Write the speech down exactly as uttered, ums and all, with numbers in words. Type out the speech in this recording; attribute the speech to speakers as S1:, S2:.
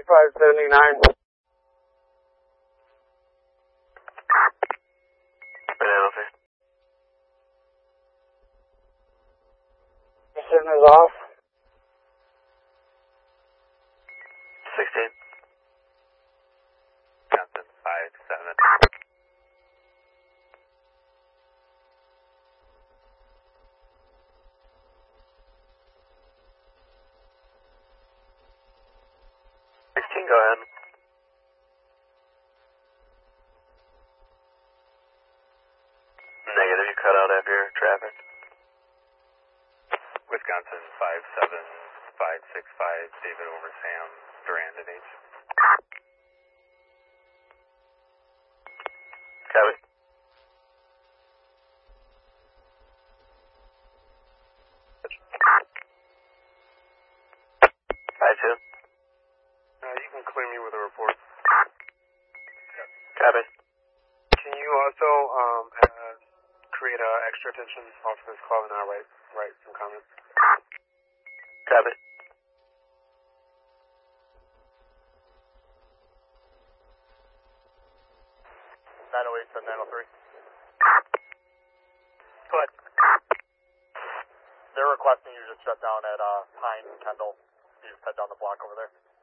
S1: five seventy-nine.
S2: Banana Fair.
S1: Mission is off.
S2: sixteen.
S3: Johnson, five seven.
S2: sixteen, go ahead. Negative, you cut out after traffic.
S3: Wisconsin, five seven five six five, David over Sam, Durand and H.
S2: Copy. five two.
S4: Uh, you can clear me with a report.
S2: Copy.
S4: Can you also um, uh, create uh, extra attention off this call and I'll write, write some comments?
S2: Copy.
S5: nine oh eight to nine oh three.
S2: Go ahead.
S5: They're requesting you to shut down at uh, Pine and Kendall. You just head down the block over there.